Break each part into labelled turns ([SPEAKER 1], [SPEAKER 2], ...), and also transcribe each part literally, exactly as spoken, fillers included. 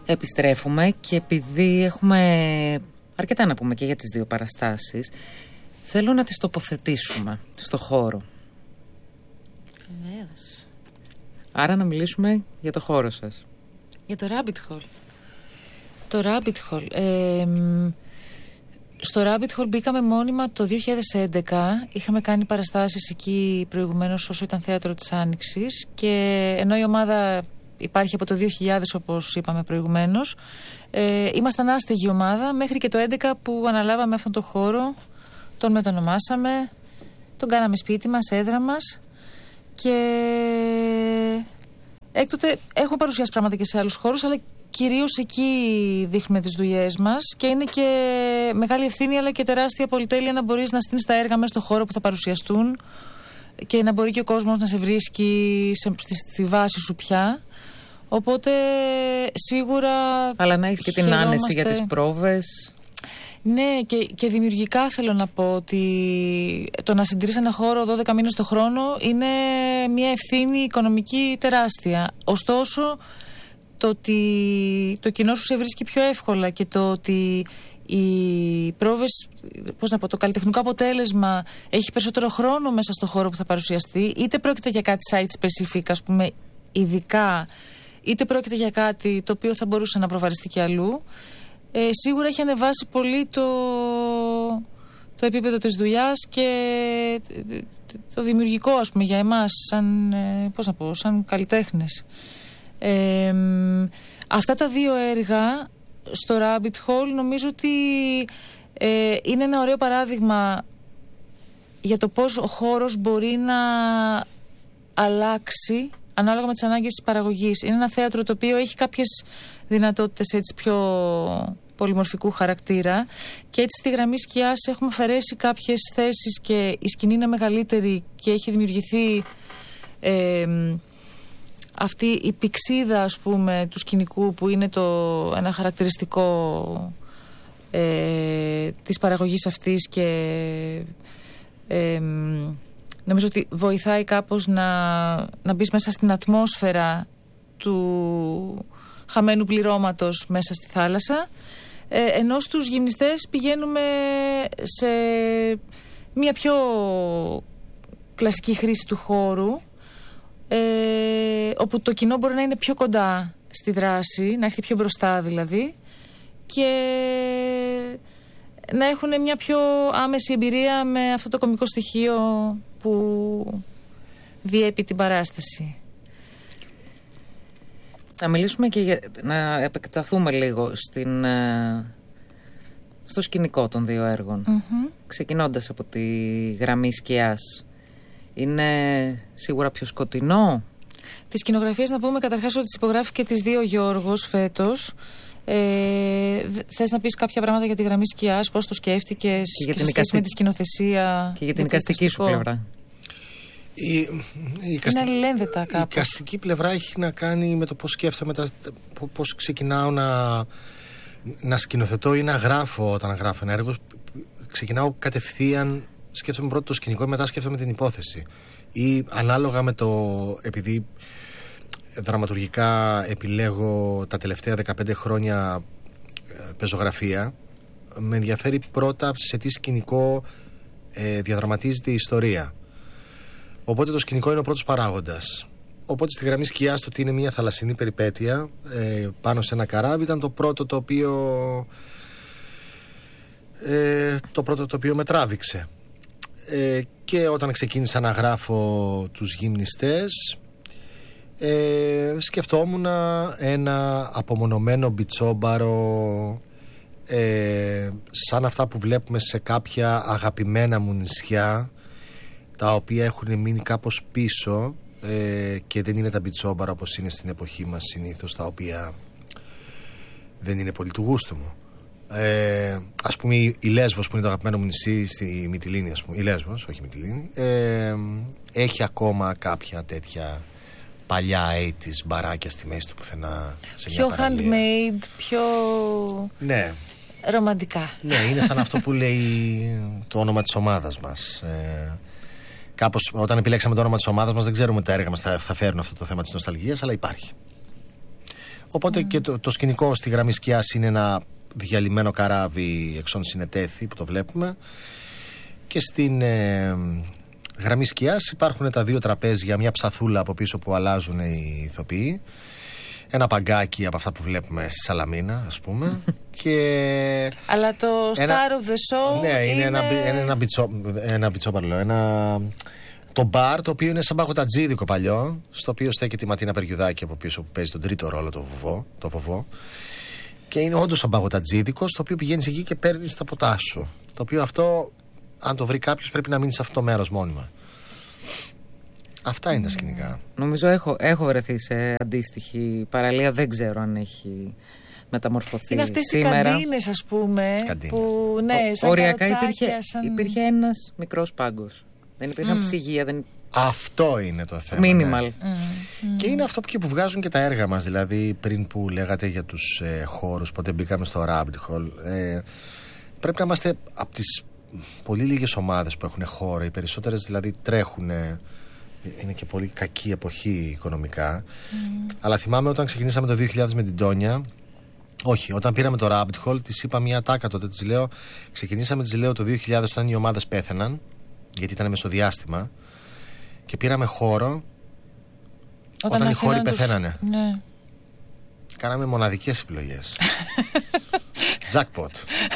[SPEAKER 1] Επιστρέφουμε και επειδή έχουμε αρκετά να πούμε και για τις δύο παραστάσεις, θέλω να τις τοποθετήσουμε στο χώρο.
[SPEAKER 2] Βεβαίως.
[SPEAKER 1] Άρα να μιλήσουμε για το χώρο σας.
[SPEAKER 2] Για το Rabbit Hole. Το Rabbit Hole. Ε, στο Rabbit Hole μπήκαμε μόνιμα το δύο χιλιάδες έντεκα. Είχαμε κάνει παραστάσεις εκεί προηγουμένως όσο ήταν θέατρο της Άνοιξης. Και ενώ η ομάδα υπάρχει από το δύο χιλιάδες, όπως είπαμε προηγουμένως, ε, ήμασταν άστεγη ομάδα μέχρι και το έντεκα που αναλάβαμε αυτόν τον χώρο. Τον μετονομάσαμε, τον κάναμε σπίτι μας, έδρα μας. Και έκτοτε έχω παρουσιάσει πράγματα και σε άλλους χώρους, αλλά κυρίως εκεί δείχνουμε τις δουλειές μας και είναι και μεγάλη ευθύνη αλλά και τεράστια πολυτέλεια να μπορείς να στείλεις τα έργα μέσα στο χώρο που θα παρουσιαστούν και να μπορεί και ο κόσμος να σε βρίσκει σε, στη, στη βάση σου πια. Οπότε σίγουρα.
[SPEAKER 1] Αλλά να έχεις και την άνεση για τις πρόβες.
[SPEAKER 2] Ναι, και, και δημιουργικά θέλω να πω ότι το να συντηρείς ένα χώρο δώδεκα μήνες το χρόνο είναι μια ευθύνη οικονομική τεράστια. Ωστόσο, το ότι το κοινό σου σε βρίσκει πιο εύκολα και το ότι οι πρόβες, πώς να πω, το καλλιτεχνικό αποτέλεσμα έχει περισσότερο χρόνο μέσα στο χώρο που θα παρουσιαστεί, είτε πρόκειται για κάτι site specific, ας πούμε, ειδικά, είτε πρόκειται για κάτι το οποίο θα μπορούσε να προβαριστεί και αλλού. Ε, σίγουρα έχει ανεβάσει πολύ το, το επίπεδο της δουλειάς και το δημιουργικό, ας πούμε, για εμάς σαν, ε, πώς να πω, σαν καλλιτέχνες. Ε, αυτά τα δύο έργα στο Rabbit Hole νομίζω ότι ε, είναι ένα ωραίο παράδειγμα για το πώς ο χώρος μπορεί να αλλάξει ανάλογα με τις ανάγκες της παραγωγής. Είναι ένα θέατρο το οποίο έχει κάποιες δυνατότητες έτσι πιο πολυμορφικού χαρακτήρα και έτσι στη γραμμή σκιάς έχουμε αφαιρέσει κάποιες θέσεις και η σκηνή είναι μεγαλύτερη και έχει δημιουργηθεί ε, αυτή η πυξίδα, ας πούμε, του σκηνικού που είναι το, ένα χαρακτηριστικό ε, της παραγωγής αυτής και ε, νομίζω ότι βοηθάει κάπως να, να μπεις μέσα στην ατμόσφαιρα του χαμένου πληρώματος μέσα στη θάλασσα, ε, ενώ στους γυμνιστές πηγαίνουμε σε μια πιο κλασική χρήση του χώρου, ε, όπου το κοινό μπορεί να είναι πιο κοντά στη δράση, να έρθει πιο μπροστά δηλαδή και να έχουν μια πιο άμεση εμπειρία με αυτό το κωμικό στοιχείο που διέπει την παράσταση.
[SPEAKER 1] Να μιλήσουμε και για, να επεκταθούμε λίγο στην, στο σκηνικό των δύο έργων. Mm-hmm. Ξεκινώντας από τη γραμμή σκιάς, είναι σίγουρα πιο σκοτεινό.
[SPEAKER 2] Τις σκηνογραφίες να πούμε καταρχάς ότι τις υπογράφει και τις δύο Γιώργος φέτος. Ε, θες να πεις κάποια πράγματα για τη γραμμή σκιάς, πώς το σκέφτηκες και, και σε σχέση με τη σκηνοθεσία
[SPEAKER 1] και για την εικαστική σου πλευρά?
[SPEAKER 3] Η, η,
[SPEAKER 2] είναι αλληλένδετα κάπως.
[SPEAKER 3] Η εικαστική πλευρά έχει να κάνει με το πώς σκέφτομαι, τα, πώς ξεκινάω να, να σκηνοθετώ ή να γράφω όταν γράφω ένα έργο. Ξεκινάω κατευθείαν, σκέφτομαι πρώτα το σκηνικό, μετά σκέφτομαι την υπόθεση. Ή ανάλογα με το, επειδή δραματουργικά επιλέγω τα τελευταία δεκαπέντε χρόνια πεζογραφία, με ενδιαφέρει πρώτα σε τι σκηνικό ε, διαδραματίζεται η ιστορία. Οπότε το σκηνικό είναι ο πρώτος παράγοντας. Οπότε στη γραμμή σκιάς, το ότι είναι μια θαλασσινή περιπέτεια ε, πάνω σε ένα καράβι, ήταν το πρώτο το οποίο ε, το πρώτο το οποίο με τράβηξε. Ε, και όταν ξεκίνησα να γράφω τους γυμνιστές, ε, σκεφτόμουν ένα απομονωμένο μπιτσόμπαρο, ε, σαν αυτά που βλέπουμε σε κάποια αγαπημένα μου νησιά, τα οποία έχουν μείνει κάπως πίσω ε, και δεν είναι τα μπιτσόμπαρα όπως είναι στην εποχή μας συνήθως, τα οποία δεν είναι πολύ του γούστου μου. Ε, ας πούμε η, η Λέσβος, που είναι το αγαπημένο μου νησί στη Μυτιλήνη, ας πούμε, η Λέσβος, όχι η Μυτιλήνη, ε, έχει ακόμα κάποια τέτοια παλιά ογδόντα μπαράκια στη μέση του πουθενά, σε
[SPEAKER 2] πιο
[SPEAKER 3] μια παραλία.
[SPEAKER 2] Handmade, πιο
[SPEAKER 3] ναι.
[SPEAKER 2] ρομαντικά.
[SPEAKER 3] Ναι, είναι σαν αυτό που λέει το όνομα της ομάδας μας. Ε, κάπως όταν επιλέξαμε το όνομα της ομάδας μας, δεν ξέρουμε ότι τα έργα μας θα, θα φέρουν αυτό το θέμα της νοσταλγίας, αλλά υπάρχει. Οπότε mm. και το, το σκηνικό στη γραμμή σκιάς είναι ένα διαλυμένο καράβι εξών συνετέθη που το βλέπουμε. Και στην ε, γραμμή σκιάς υπάρχουν τα δύο τραπέζια, μια ψαθούλα από πίσω που αλλάζουν οι ηθοποιοί. Ένα παγκάκι από αυτά που βλέπουμε στη Σαλαμίνα, ας πούμε. Και
[SPEAKER 2] αλλά το
[SPEAKER 3] ένα,
[SPEAKER 2] star of the show
[SPEAKER 3] ναι, είναι,
[SPEAKER 2] είναι
[SPEAKER 3] ένα, ένα, ένα, μπιτσό, ένα μπιτσόπαρλο, ένα... Το μπαρ, το οποίο είναι σαν παγωτατζίδικο παλιό, στο οποίο στέκεται η Ματίνα Περιουδάκη από πίσω που παίζει τον τρίτο ρόλο, το βοβό. Το βοβό. Και είναι όντως σαν παγωτατζίδικο, στο οποίο πηγαίνεις εκεί και παίρνεις τα ποτά σου. Το οποίο αυτό, αν το βρει κάποιος, πρέπει να μείνει σε αυτό το μέρος μόνιμα. Αυτά είναι τα σκηνικά.
[SPEAKER 1] Νομίζω έχω, έχω βρεθεί σε αντίστοιχη παραλία, δεν ξέρω αν έχει μεταμορφωθεί
[SPEAKER 2] είναι αυτές
[SPEAKER 1] σήμερα.
[SPEAKER 2] Οι καντίνες, ας πούμε,
[SPEAKER 3] Καντίνες.
[SPEAKER 2] που ναι, σαν
[SPEAKER 1] οριακά
[SPEAKER 2] καροτσάκια,
[SPEAKER 1] υπήρχε,
[SPEAKER 2] σαν...
[SPEAKER 1] υπήρχε ένας μικρός πάγκος. Δεν υπήρχαν mm. ψυγεία. Δεν...
[SPEAKER 3] Αυτό είναι το θέμα.
[SPEAKER 1] Minimal.
[SPEAKER 3] Ναι.
[SPEAKER 2] Mm. Mm.
[SPEAKER 3] Και είναι αυτό που, και που βγάζουν και τα έργα μας. Δηλαδή, πριν που λέγατε για τους ε, χώρους, πότε μπήκαμε στο Rabbit Hole, ε, πρέπει να είμαστε από τις πολύ λίγες ομάδες που έχουν χώρο. Οι περισσότερες δηλαδή τρέχουν. Ε, είναι και πολύ κακή εποχή οικονομικά. Mm. Αλλά θυμάμαι όταν ξεκινήσαμε το δύο χιλιάδες με την Τόνια. Όχι, όταν πήραμε το Rabbit Hole, της είπα μια τάκα τότε. Της λέω, ξεκινήσαμε της λέω το δύο χιλιάδες όταν οι ομάδες πέθαιναν, γιατί ήταν μεσοδιάστημα, και πήραμε χώρο όταν, όταν οι χώροι τους... πεθαίνανε.
[SPEAKER 2] Ναι.
[SPEAKER 3] Κάναμε μοναδικές επιλογές. Jackpot.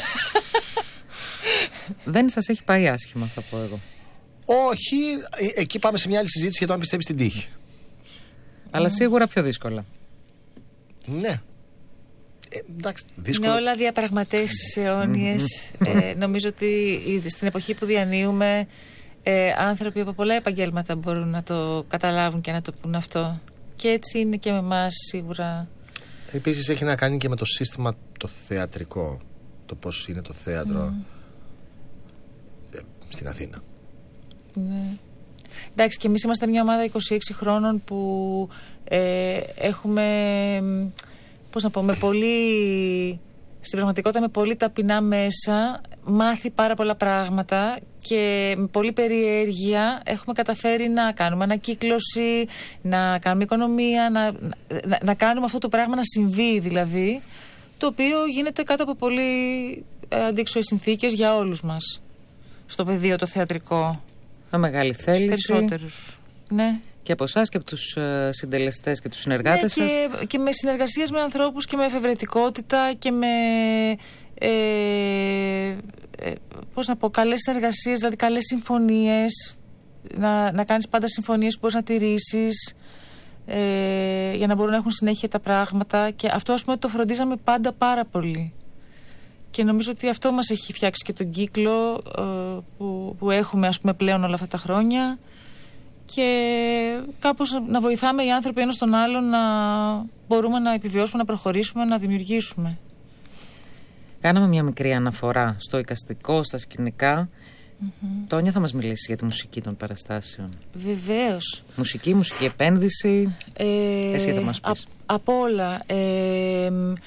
[SPEAKER 1] Δεν σας έχει πάει άσχημα, θα πω εγώ.
[SPEAKER 3] Όχι, εκεί πάμε σε μια άλλη συζήτηση για το αν πιστεύεις στην τύχη.
[SPEAKER 1] Αλλά mm. σίγουρα πιο δύσκολα.
[SPEAKER 3] Ναι. Ε, εντάξει, δύσκολο.
[SPEAKER 2] Είναι όλα διαπραγματεύσεις αιώνιες. ε, νομίζω ότι στην εποχή που διανύουμε, ε, άνθρωποι από πολλά επαγγέλματα μπορούν να το καταλάβουν και να το πούν αυτό. Και έτσι είναι και με εμάς σίγουρα.
[SPEAKER 3] Επίσης έχει να κάνει και με το σύστημα το θεατρικό. Το πώς είναι το θέατρο mm. ε, στην Αθήνα.
[SPEAKER 2] Ναι. Εντάξει, και εμείς είμαστε μια ομάδα είκοσι έξι χρόνων που ε, έχουμε, πώς να πω, με πολύ, στην πραγματικότητα με πολύ ταπεινά μέσα μάθει πάρα πολλά πράγματα και με πολύ περιέργεια έχουμε καταφέρει να κάνουμε ανακύκλωση, να κάνουμε οικονομία, να, να, να κάνουμε αυτό το πράγμα να συμβεί δηλαδή, το οποίο γίνεται κάτω από πολύ ε, αντίξωες συνθήκες για όλους μας στο πεδίο το θεατρικό.
[SPEAKER 1] Με μεγάλη θέληση.
[SPEAKER 2] Περισσότερους. Ναι.
[SPEAKER 1] Και από εσάς και από τους uh, συντελεστές και τους συνεργάτες
[SPEAKER 2] ναι,
[SPEAKER 1] σας.
[SPEAKER 2] Και, και με συνεργασίες με ανθρώπους και με εφευρετικότητα και με ε, ε, πώς να πω, καλές συνεργασίες, δηλαδή καλές συμφωνίες, να, να κάνεις πάντα συμφωνίες που μπορείς να τηρήσεις, ε, για να μπορούν να έχουν συνέχεια τα πράγματα, και αυτό ας πούμε το φροντίζαμε πάντα πάρα πολύ. Και νομίζω ότι αυτό μας έχει φτιάξει και τον κύκλο ε, που, που έχουμε ας πούμε πλέον όλα αυτά τα χρόνια, και κάπως να βοηθάμε οι άνθρωποι ένας τον άλλον να μπορούμε να επιβιώσουμε, να προχωρήσουμε, να δημιουργήσουμε.
[SPEAKER 1] Κάναμε μια μικρή αναφορά στο εικαστικό, στα σκηνικά. Mm-hmm. Τόνια θα μας μιλήσει για τη μουσική των παραστάσεων.
[SPEAKER 2] Βεβαίως.
[SPEAKER 1] Μουσική, μουσική επένδυση. Ε, Εσύ θα μας πεις.
[SPEAKER 2] Από όλα. Ε,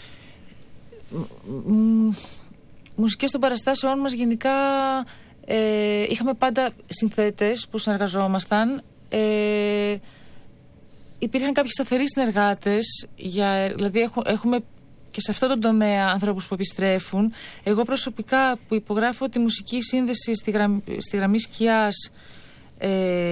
[SPEAKER 2] μ, μ, μουσικές των παραστάσεων μας γενικά ε, είχαμε πάντα συνθέτες που συνεργαζόμασταν. Ε, υπήρχαν κάποιοι σταθεροί συνεργάτες, για, δηλαδή έχουμε, έχουμε και σε αυτό το τομέα ανθρώπους που επιστρέφουν. Εγώ προσωπικά που υπογράφω τη μουσική σύνδεση στη, γραμ, στη γραμμή σκιάς, ε,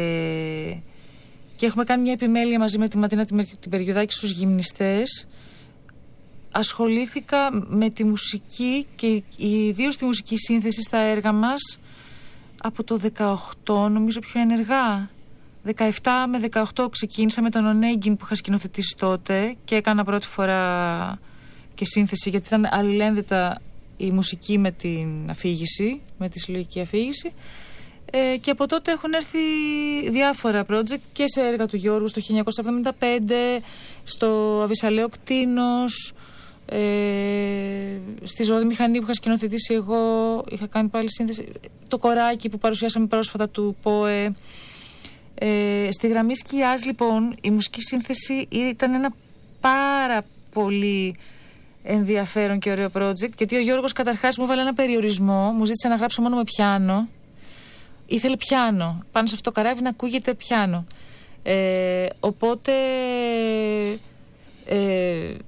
[SPEAKER 2] και έχουμε κάνει μια επιμέλεια μαζί με τη Ματίνα την Περιουδάκη στους γυμνιστές, ασχολήθηκα με τη μουσική και ιδίως τη μουσική σύνθεση στα έργα μας από το δεκαοκτώ, νομίζω πιο ενεργά. δεκαεπτά με δεκαοκτώ ξεκίνησα με τον Ονέγκιν που είχα σκηνοθετήσει τότε και έκανα πρώτη φορά και σύνθεση, γιατί ήταν αλληλένδετα η μουσική με την αφήγηση, με τη συλλογική αφήγηση. Ε, και από τότε έχουν έρθει διάφορα project και σε έργα του Γιώργου στο χίλια εννιακόσια εβδομήντα πέντε, στο Αβυσσαλέο Κτήνος, ε, στη Ζωώδη Μηχανή που είχα σκηνοθετήσει εγώ, είχα κάνει πάλι σύνθεση, το Κοράκι που παρουσιάσαμε πρόσφατα του ΠΟΕ. Ε, στη γραμμή σκιάς λοιπόν η μουσική σύνθεση ήταν ένα πάρα πολύ ενδιαφέρον και ωραίο project, γιατί ο Γιώργος καταρχάς μου έβαλε ένα περιορισμό, μου ζήτησε να γράψω μόνο με πιάνο. Ήθελε πιάνο, πάνω σε αυτό το καράβι να ακούγεται πιάνο. Ε, οπότε ε,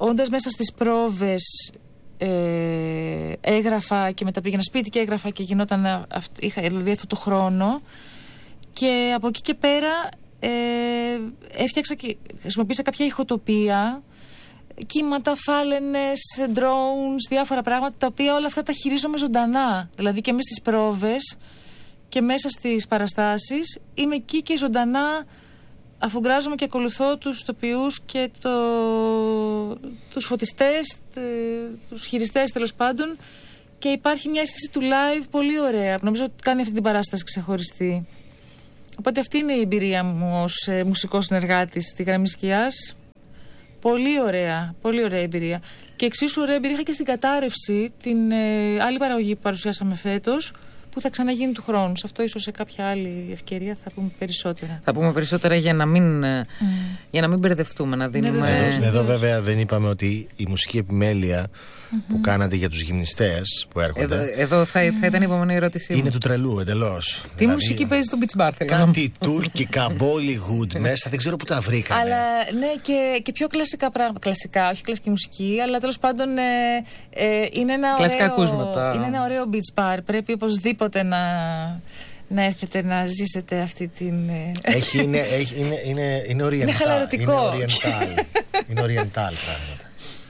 [SPEAKER 2] όντας μέσα στις πρόβες ε, έγραφα και μετά πήγαινα σπίτι και έγραφα και γινόταν αυ, είχα δηλαδή αυτό το χρόνο, και από εκεί και πέρα ε, έφτιαξα και χρησιμοποίησα κάποια ηχοτοπία, κύματα, φάλαινες, drones, διάφορα πράγματα, τα οποία όλα αυτά τα χειρίζομαι ζωντανά. Δηλαδή και μέσα στις πρόβες και μέσα στις παραστάσεις είμαι εκεί και ζωντανά αφουγκράζομαι και ακολουθώ τους τοπιούς και το, τους φωτιστές, τους χειριστές τέλος πάντων, και υπάρχει μια αίσθηση του live πολύ ωραία. Νομίζω ότι κάνει αυτή την παράσταση ξεχωριστή. Οπότε αυτή είναι η εμπειρία μου ως ε, μουσικός συνεργάτης στη Γραμμή Σκιάς. Πολύ ωραία, πολύ ωραία εμπειρία. Και εξίσου ωραία εμπειρία είχα και στην Κατάρρευση, την ε, άλλη παραγωγή που παρουσιάσαμε φέτος, που θα ξαναγίνει του χρόνου. Σε αυτό ίσως σε κάποια άλλη ευκαιρία θα πούμε περισσότερα.
[SPEAKER 1] Θα πούμε περισσότερα για να μην, mm. για να μην μπερδευτούμε, να δίνουμε...
[SPEAKER 3] Εδώ, εδώ βέβαια δεν είπαμε ότι η μουσική επιμέλεια mm-hmm. που κάνατε για τους γυμνιστές που έρχονται...
[SPEAKER 1] Εδώ, εδώ θα, θα ήταν η επόμενη ερώτησή μου.
[SPEAKER 3] Είναι του τρελού εντελώς.
[SPEAKER 1] Τι
[SPEAKER 3] δηλαδή,
[SPEAKER 1] μουσική παίζει στο Beach Bar, θέλω να
[SPEAKER 3] κάτι τουρκικά, Bollywood μέσα, δεν ξέρω που τα βρήκανε.
[SPEAKER 2] Αλλά ναι, και, και πιο κλασικά πράγματα. Κλασικά, όχι κλασική μουσική, αλλά τέλος πάντων ε, ε, είναι, ένα
[SPEAKER 1] κλασικά
[SPEAKER 2] ωραίο,
[SPEAKER 1] ακούσματα.
[SPEAKER 2] Είναι ένα ωραίο Beach Bar. Πρέπει οπωσδήποτε να, να έρθετε να ζήσετε αυτή την...
[SPEAKER 3] Έχει, είναι, έχει, είναι, είναι, είναι oriental.
[SPEAKER 2] Είναι χαλαρωτικό.
[SPEAKER 3] Είναι oriental. Είναι oriental πράγματα.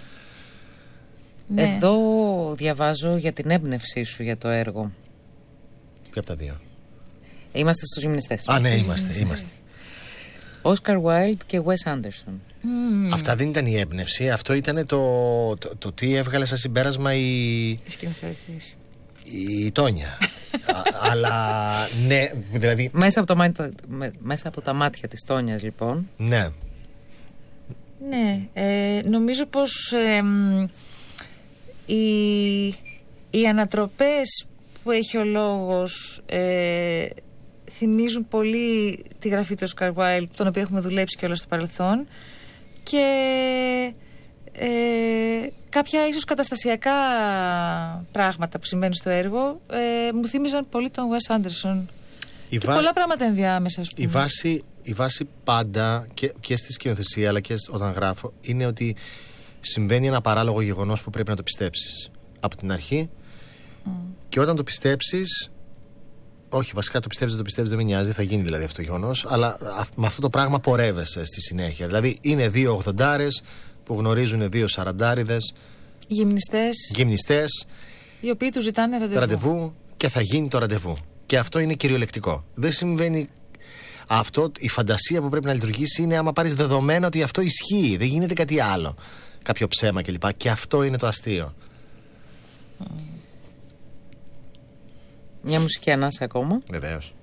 [SPEAKER 1] Ναι. Εδώ διαβάζω για την έμπνευσή σου για το έργο.
[SPEAKER 3] Ποια από τα δύο?
[SPEAKER 1] Είμαστε στους γυμνιστές.
[SPEAKER 3] Α, ναι, είμαστε, είμαστε.
[SPEAKER 1] Όσκαρ Wilde και Wes Anderson.
[SPEAKER 2] Mm.
[SPEAKER 3] Αυτά δεν ήταν η έμπνευση. Αυτό ήταν το, το, το τι έβγαλε σαν συμπέρασμα η...
[SPEAKER 2] Η σκηνοθέτης.
[SPEAKER 3] Η Τόνια. Α, αλλά ναι, δηλαδή...
[SPEAKER 1] Μέσα από, το μάτι, μέσα από τα μάτια της Τόνιας, λοιπόν.
[SPEAKER 3] Ναι.
[SPEAKER 2] Ναι, ε, νομίζω πως ε, οι, οι ανατροπές που έχει ο λόγος ε, θυμίζουν πολύ τη γραφή του Όσκαρ Wilde, τον οποίο έχουμε δουλέψει και όλο στο παρελθόν, και ε, κάποια ίσως καταστασιακά πράγματα που συμβαίνουν στο έργο ε, μου θύμιζαν πολύ τον Wes Anderson. Η και βα... πολλά πράγματα ενδιάμεσα, ας πούμε.
[SPEAKER 3] Η βάση, η βάση πάντα και, και στη σκηνοθεσία αλλά και όταν γράφω είναι ότι συμβαίνει ένα παράλογο γεγονός που πρέπει να το πιστέψεις από την αρχή mm. και όταν το πιστέψεις, όχι βασικά το πιστέψεις, δεν το πιστέψεις, δεν με νοιάζει, θα γίνει δηλαδή αυτό το γεγονός, αλλά με αυτό το πράγμα πορεύεσαι στη συνέχεια. Δηλαδή είναι δύο ογδοντάρες που γνωρίζουν δύο σαραντάριδες
[SPEAKER 2] γυμνιστές,
[SPEAKER 3] γυμνιστές
[SPEAKER 2] οι οποίοι του ζητάνε ραντεβού.
[SPEAKER 3] ραντεβού και θα γίνει το ραντεβού. Και αυτό είναι κυριολεκτικό. Δεν συμβαίνει αυτό. Η φαντασία που πρέπει να λειτουργήσει είναι άμα πάρεις δεδομένο ότι αυτό ισχύει. Δεν γίνεται κάτι άλλο. Κάποιο ψέμα κλπ. Και αυτό είναι το αστείο.
[SPEAKER 1] Μια μουσική ανάσα ακόμα.
[SPEAKER 3] Βεβαίως.